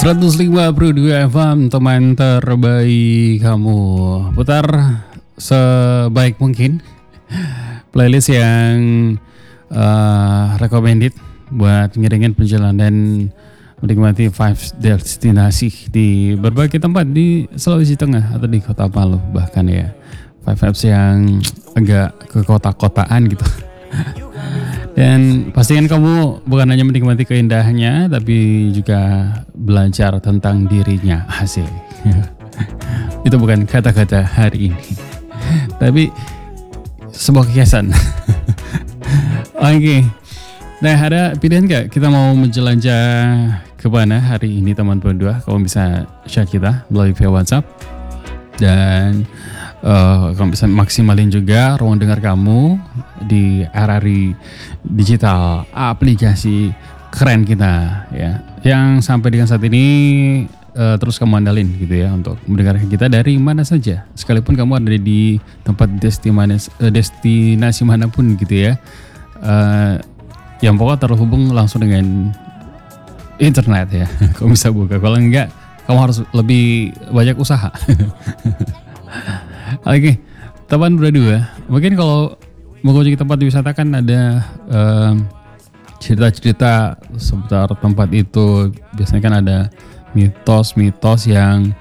105.2 FM, teman terbaik kamu. Putar sebaik mungkin playlist yang recommended buat ngiringin perjalanan menikmati 5 destinasi di berbagai tempat di Sulawesi Tengah atau di Kota Palu bahkan ya. 5 apps yang agak ke kota-kotaan gitu. Dan pastikan kamu bukan hanya menikmati keindahannya, tapi juga belajar tentang dirinya. Asik. Itu bukan kata-kata hari ini, tapi sebuah kiasan. Oke. Nah, ada pilihan gak? Kita mau menjelajah ke mana hari ini teman berdua? Kamu bisa share kita melalui via WhatsApp. Dan kamu bisa maksimalin juga ruang dengar kamu di RRI Digital, aplikasi keren kita ya, yang sampai dengan saat ini terus kamu andalin gitu ya untuk mendengarkan kita dari mana saja, sekalipun kamu ada di tempat destinasi manapun gitu ya. Yang pokoknya terhubung langsung dengan internet ya. Kamu bisa buka, kalau enggak kamu harus lebih banyak usaha. Oke, teman berdua, mungkin kalau mengunjungi tempat wisata kan ada cerita-cerita seputar tempat itu. Biasanya kan ada mitos-mitos yang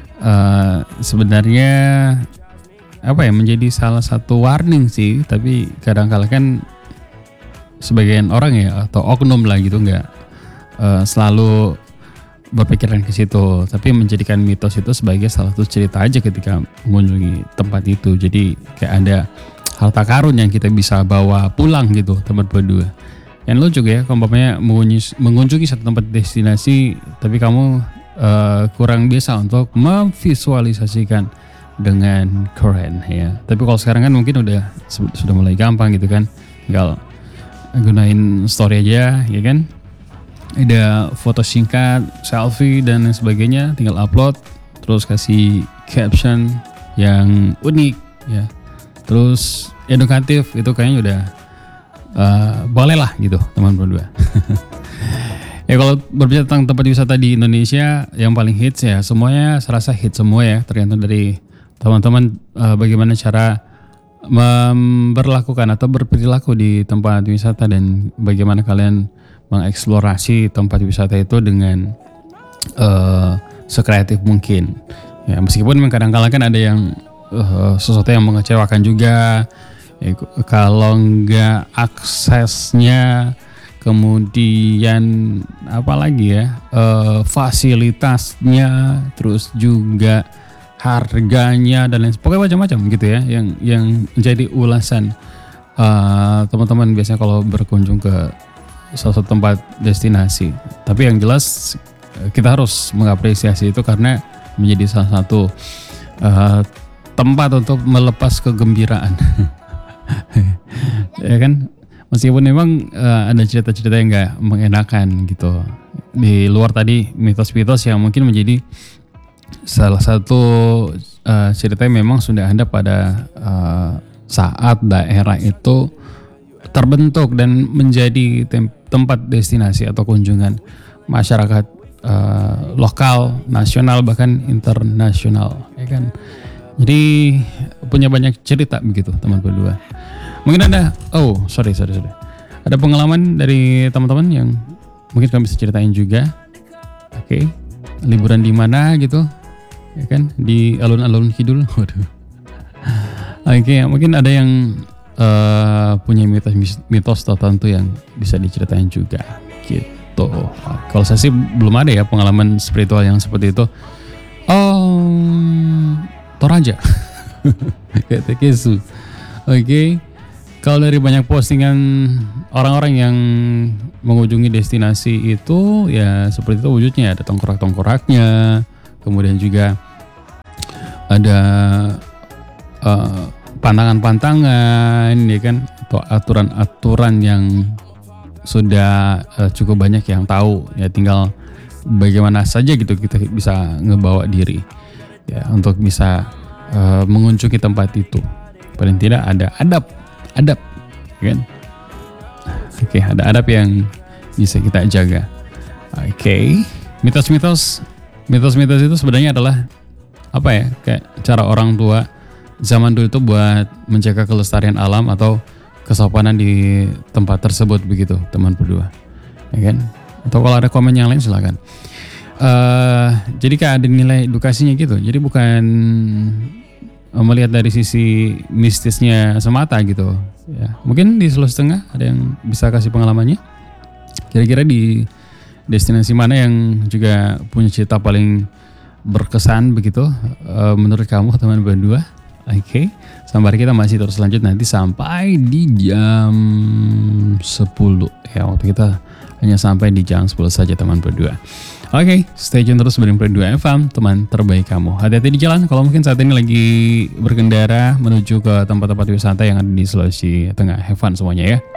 sebenarnya apa ya, menjadi salah satu warning sih. Tapi kadang-kala kan sebagian orang ya atau oknum lah gitu nggak selalu berpikiran ke situ, tapi menjadikan mitos itu sebagai salah satu cerita aja ketika mengunjungi tempat itu. Jadi kayak ada harta karun yang kita bisa bawa pulang gitu tempat berdua. Dan lo juga ya, kalau mengunjungi satu tempat destinasi, tapi kamu kurang biasa untuk memvisualisasikan dengan keren ya. Tapi kalau sekarang kan mungkin sudah mulai gampang gitu kan, tinggal gunain story aja ya kan. Ada foto singkat, selfie dan lain sebagainya, tinggal upload, terus kasih caption yang unik ya, terus edukatif, itu kayaknya udah boleh lah gitu teman berdua. Ya kalau berbicara tentang tempat wisata di Indonesia yang paling hits ya, semuanya serasa hits semua ya, tergantung dari teman-teman bagaimana cara memperlakukan atau berperilaku di tempat wisata dan bagaimana kalian mengeksplorasi tempat wisata itu dengan sekreatif mungkin ya, meskipun memang kadang-kala kan ada yang sesuatu yang mengecewakan juga ya, kalau nggak aksesnya, kemudian apa lagi ya, fasilitasnya, terus juga harganya dan lain sebagainya, pokoknya macam-macam gitu ya yang menjadi ulasan teman-teman biasanya kalau berkunjung ke salah satu tempat destinasi. Tapi yang jelas kita harus mengapresiasi itu karena menjadi salah satu tempat untuk melepas kegembiraan. Ya kan, meskipun memang ada cerita-cerita yang nggak mengenakan gitu di luar tadi, mitos-mitos yang mungkin menjadi salah satu cerita yang memang sudah ada pada saat daerah itu terbentuk dan menjadi tempat destinasi atau kunjungan masyarakat lokal, nasional, bahkan internasional ya kan. Jadi punya banyak cerita begitu teman berdua. Mungkin ada sorry. Ada pengalaman dari teman-teman yang mungkin kami bisa ceritain juga. Oke. Liburan di mana gitu ya kan, di alun-alun kidul. Waduh. Oke, mungkin ada yang punya mitos tertentu yang bisa diceritain juga gitu. Kalau saya sih belum ada ya pengalaman spiritual yang seperti itu. Toraja kayak Tekesu. Oke. Kalau dari banyak postingan orang-orang yang mengunjungi destinasi itu ya seperti itu wujudnya, ada tengkorak-tengkoraknya, kemudian juga ada pantangan-pantangan ya kan, atau aturan-aturan yang sudah cukup banyak yang tahu ya, tinggal bagaimana saja gitu kita bisa ngebawa diri ya untuk bisa mengunjungi tempat itu. Paling tidak ada adab kan. Oke, ada adab yang bisa kita jaga. Oke. Mitos-mitos itu sebenarnya adalah apa ya, kayak cara orang tua zaman dulu itu buat menjaga kelestarian alam atau kesopanan di tempat tersebut begitu, teman berdua, ya kan? Atau kalau ada komen yang lain silakan. Jadi kayak ada nilai edukasinya gitu. Jadi bukan melihat dari sisi mistisnya semata gitu. Ya, mungkin di Sulawesi Tengah ada yang bisa kasih pengalamannya. Kira-kira di destinasi mana yang juga punya cerita paling berkesan begitu menurut kamu teman berdua? Oke, sampai kita masih terus lanjut nanti sampai di jam 10 ya. Waktu kita hanya sampai di jam 10 saja teman berdua. Oke, stay tune terus berdua Berdua FM, teman terbaik kamu. Hati-hati di jalan kalau mungkin saat ini lagi berkendara menuju ke tempat-tempat wisata yang ada di Sulawesi Tengah. Have fun semuanya ya.